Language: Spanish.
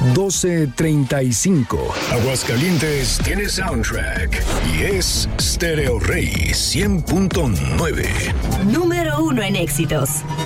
12:35. Aguascalientes tiene soundtrack y es Stereo Rey 100.9. Número 1 en éxitos.